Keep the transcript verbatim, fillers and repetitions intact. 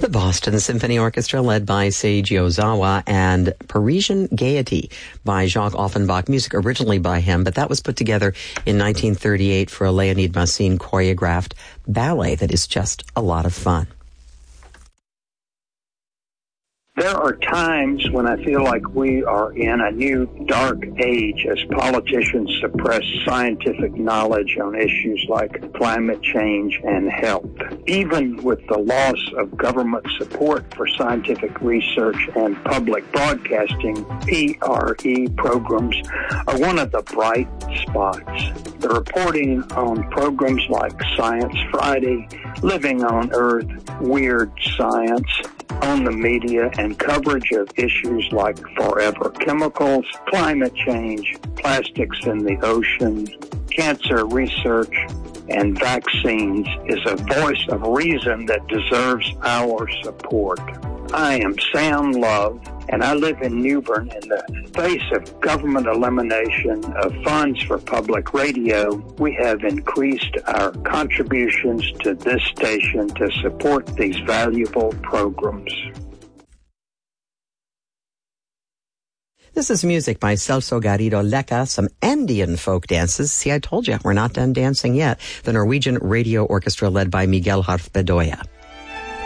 The Boston Symphony Orchestra, led by Seiji Ozawa, and Parisian Gaiety by Jacques Offenbach, music originally by him, but that was put together in nineteen thirty-eight for a Leonid Massine choreographed ballet that is just a lot of fun. There are times when I feel like we are in a new dark age as politicians suppress scientific knowledge on issues like climate change and health. Even with the loss of government support for scientific research and public broadcasting, P R E programs are one of the bright spots. The reporting on programs like Science Friday, Living on Earth, Weird Science, on the media, and coverage of issues like forever chemicals, climate change, plastics in the ocean, cancer research, and vaccines is a voice of reason that deserves our support. I am Sam Love, and I live in Newbern. In the face of government elimination of funds for public radio, we have increased our contributions to this station to support these valuable programs. This is music by Celso Garrido Lecca, some Andean folk dances. See, I told you, we're not done dancing yet. The Norwegian Radio Orchestra, led by Miguel Harf Bedoya.